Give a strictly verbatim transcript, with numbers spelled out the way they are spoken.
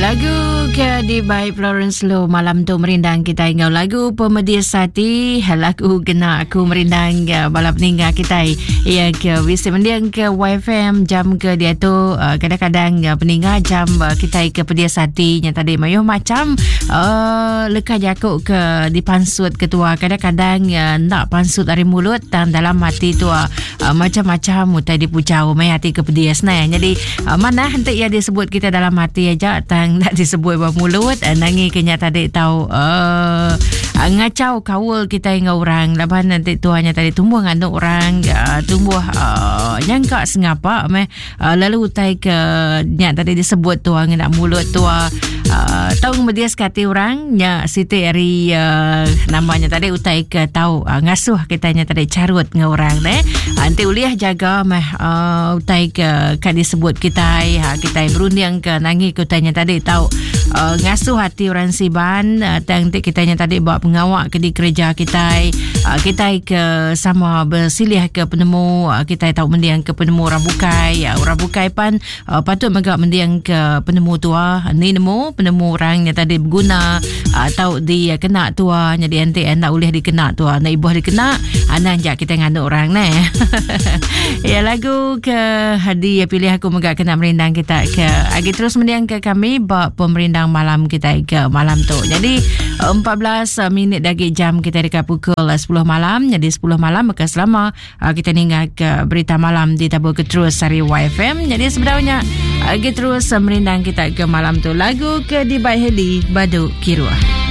Lagu ke di by Florence Low, malam tu merindang kita ingau lagu Pemedia Sati, lagu kena aku merindang balap ninggal kita ya ke bisa mendiang ke Y F M jam ke dia tu uh, kadang-kadang uh, peninggal jam uh, kita ke Pemedia Sati yang tadi mayuh macam uh, lekah jakuk ke dipansut ketua kadang-kadang uh, nak pansut dari mulut dan dalam hati tu uh, uh, macam-macam mutai dipucau mai hati ke pedia senai. Jadi uh, mana hentik ya disebut kita dalam hati aja tang nak disebut bawah mulut uh, nangi kenya tadi tahu uh, uh, ngacau kawul kita dengan orang laban nanti tuanya tadi tumbuh ngandung orang uh, tumbuh uh, nyangka sengapa meh uh, lalu utai ke nya tadi disebut tua nak mulut tua uh, tahu media sekati orang nya siti ari uh, namanya tadi utai ke tahu uh, ngasuh kitanya tadi carut dengan orang ne nanti uliah jaga meh uh, utai ke kan disebut kita ha, kita berunding ke nangi kutanya tadi tahu uh, ngasuh hati orang siban uh, nanti kitanya tadi bawa pengawak ke di kerja kita uh, kita ke sama bersilih ke penemu uh, kita tahu mendiang ke penemu orang bukai uh, orang bukai pan uh, patut megak mendiang ke penemu tua ni nemu penemu orang yang tadi berguna uh, tahu dia kena tua jadi nanti nak ulih dikena tua nak ibuh dikena anak jak kita ngandung orang ne ya lagu ke hadi pilih aku megak kena merindang kita ke agi terus mendiang ke kami bab pemerindang malam kita ke malam tu. Jadi empat belas minit lagi jam kita dekat pukul sepuluh malam. Jadi sepuluh malam maka selama uh, kita ninggal ke berita malam di tabur ke terus dari Y F M. Jadi sebenarnya uh, kita terus merindang kita ke malam tu. Lagu ke di by Heli Badu Kirua.